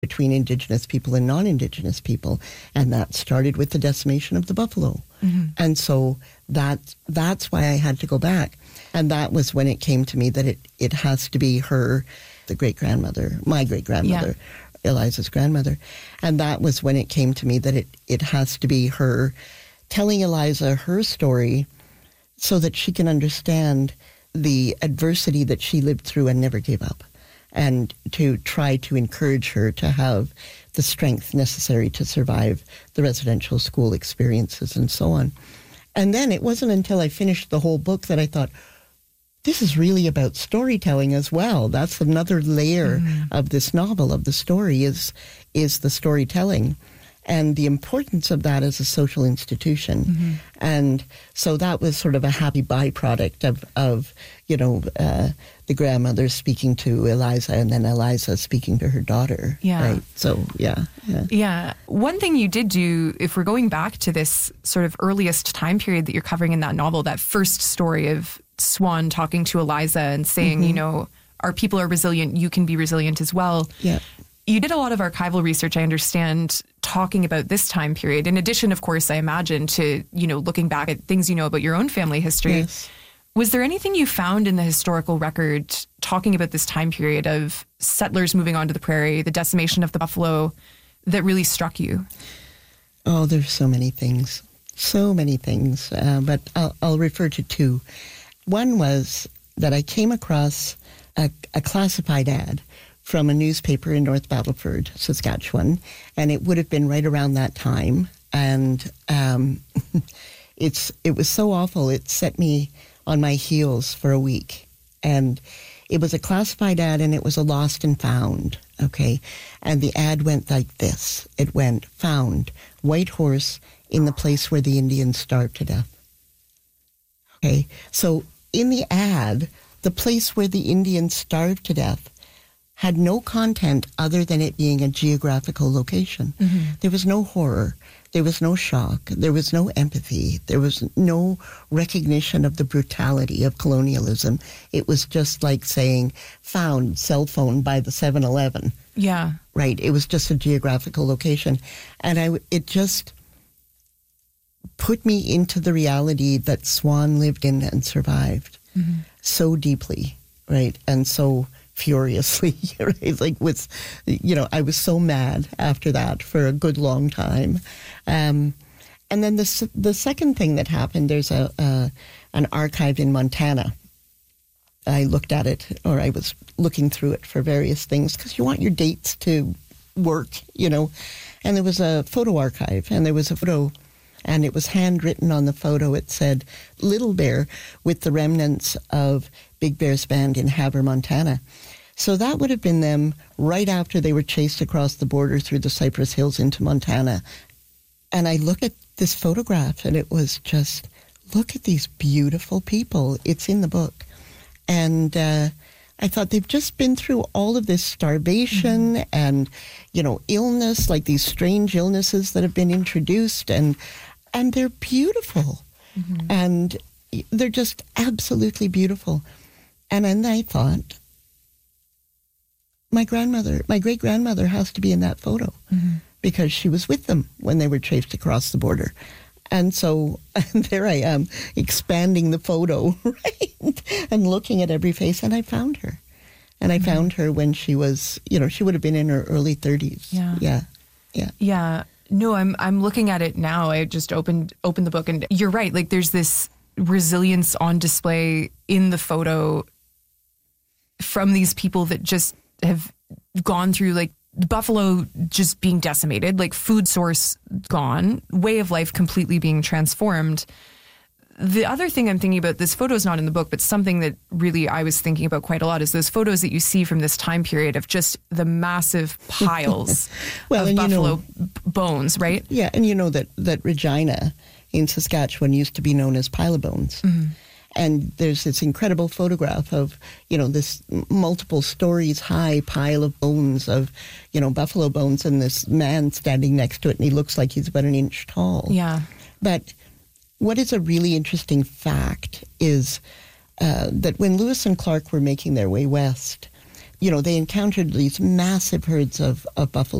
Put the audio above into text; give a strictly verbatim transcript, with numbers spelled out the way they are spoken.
between Indigenous people and non-Indigenous people. And that started with the decimation of the buffalo. Mm-hmm. And so that that's why I had to go back. And that was when it came to me that it, it has to be her, the great-grandmother, my great-grandmother, yeah. Eliza's grandmother. And that was when it came to me that it, it has to be her telling Eliza her story so that she can understand the adversity that she lived through and never gave up, and to try to encourage her to have the strength necessary to survive the residential school experiences and so on. And then it wasn't until I finished the whole book that I thought, this is really about storytelling as well. That's another layer mm-hmm. of this novel, of the story, is is the storytelling and the importance of that as a social institution. Mm-hmm. And so that was sort of a happy byproduct of, of you know, uh, the grandmother speaking to Eliza and then Eliza speaking to her daughter. Yeah. Right? So, yeah, yeah. Yeah. One thing you did do, if we're going back to this sort of earliest time period that you're covering in that novel, that first story of Swan talking to Eliza and saying, mm-hmm. you know, our people are resilient, you can be resilient as well. Yeah. You did a lot of archival research, I understand, talking about this time period. In addition, of course, I imagine, to, you know, looking back at things you know about your own family history. Yes. Was there anything you found in the historical record talking about this time period of settlers moving onto the prairie, the decimation of the buffalo, that really struck you? Oh, there's so many things. So many things. Uh, but I'll, I'll refer to two. One was that I came across a, a classified ad from a newspaper in North Battleford, Saskatchewan, and it would have been right around that time. And um, it's it was so awful, it set me on my heels for a week. And it was a classified ad, and it was a lost and found, okay? And the ad went like this. It went, found, white horse in the place where the Indians starved to death. Okay, so in the ad, the place where the Indians starved to death had no content other than it being a geographical location. Mm-hmm. There was no horror. There was no shock. There was no empathy. There was no recognition of the brutality of colonialism. It was just like saying, found cell phone by the seven eleven. Yeah. Right. It was just a geographical location. And I, it just put me into the reality that Swan lived in and survived mm-hmm. so deeply, right? And so furiously, right? Like with, you know, I was so mad after that for a good long time. Um, and then the the second thing that happened, there's a, a an archive in Montana. I looked at it, or I was looking through it for various things, because you want your dates to work, you know. And there was a photo archive, and there was a photo, and it was handwritten on the photo. It said, Little Bear, with the remnants of Big Bear's band in Havre, Montana. So that would have been them right after they were chased across the border through the Cypress Hills into Montana. And I look at this photograph, and it was just, look at these beautiful people. It's in the book. And uh, I thought, they've just been through all of this starvation mm-hmm. and, you know, illness, like these strange illnesses that have been introduced, and and they're beautiful. Mm-hmm. And they're just absolutely beautiful. And then I thought, my grandmother, my great-grandmother has to be in that photo mm-hmm. because she was with them when they were chased across the border. And so and there I am, expanding the photo, right? And looking at every face, and I found her. And I mm-hmm. found her when she was, you know, she would have been in her early thirties. Yeah. Yeah. Yeah. Yeah. No, I'm I'm looking at it now. I just opened opened the book, and you're right. Like, there's this resilience on display in the photo from these people that just have gone through, like, buffalo just being decimated, like food source gone, way of life completely being transformed. The other thing I'm thinking about, this photo is not in the book, but something that really I was thinking about quite a lot is those photos that you see from this time period of just the massive piles well, of buffalo you know, b- bones, right? Yeah, and you know that, that Regina in Saskatchewan used to be known as Pile of Bones. Mm-hmm. And there's this incredible photograph of, you know, this multiple stories high pile of bones of, you know, buffalo bones, and this man standing next to it, and he looks like he's about an inch tall. Yeah. But what is a really interesting fact is uh, that when Lewis and Clark were making their way west, you know, they encountered these massive herds of, of buffalo